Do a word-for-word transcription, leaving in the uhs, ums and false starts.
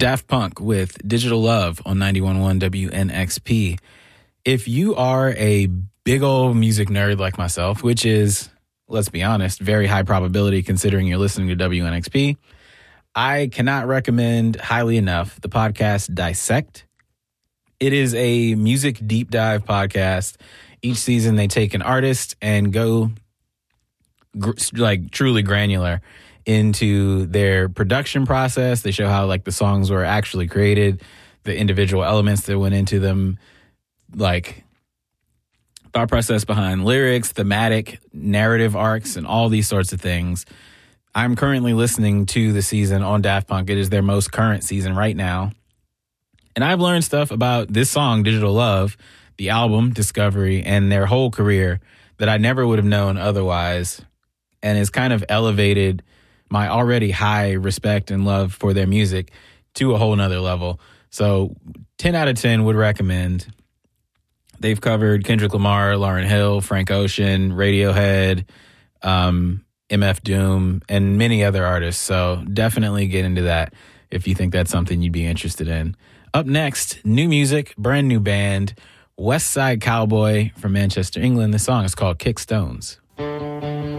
Daft Punk with Digital Love on ninety-one point one W N X P. If you are a big old music nerd like myself, which is, let's be honest, very high probability considering you're listening to W N X P, I cannot recommend highly enough the podcast Dissect. It is a music deep dive podcast. Each season they take an artist and go gr- like truly granular into their production process. They show how like the songs were actually created, the individual elements that went into them, like thought process behind lyrics, thematic, narrative arcs, and all these sorts of things. I'm currently listening to the season on Daft Punk. It is their most current season right now. And I've learned stuff about this song, Digital Love, the album, Discovery, and their whole career that I never would have known otherwise, and has kind of elevated my already high respect and love for their music to a whole nother level. So ten out of ten would recommend. They've covered Kendrick Lamar, Lauryn Hill, Frank Ocean, Radiohead, um, M F Doom, and many other artists. So definitely get into that if you think that's something you'd be interested in. Up next, new music, brand new band, West Side Cowboy from Manchester, England. The song is called Kick Stones.